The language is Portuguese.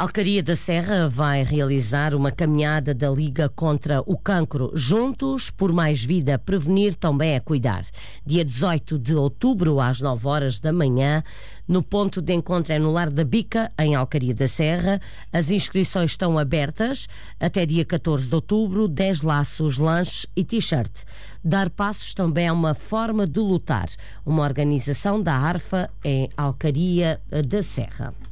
Alcaria da Serra vai realizar uma caminhada da Liga contra o Cancro. Juntos por mais vida, prevenir também é cuidar. Dia 18 de outubro, às 9 horas da manhã, no ponto de encontro é no Lar da Bica, em Alcaria da Serra. As inscrições estão abertas até dia 14 de outubro, 10 laços, lanche e t-shirt. Dar passos também é uma forma de lutar. Uma organização da ARFA em Alcaria da Serra.